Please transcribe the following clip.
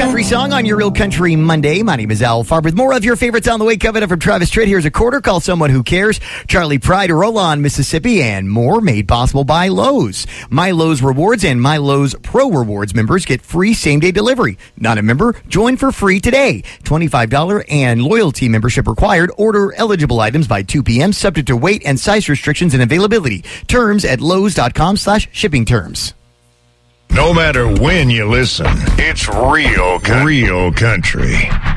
Country song on your Real Country Monday. My name is Al Farb with more of your favorites on the way. Coming up from Travis Tritt, here's a quarter. Call Someone Who Cares. Charlie Pride, Roll On, Mississippi, and more made possible by Lowe's. My Lowe's Rewards and My Lowe's Pro Rewards members get free same-day delivery. Not a member? Join for free today. $25 and loyalty membership required. Order eligible items by 2 p.m. subject to weight and size restrictions and availability. Terms at lowes.com/shipping terms. No matter when you listen, it's real country.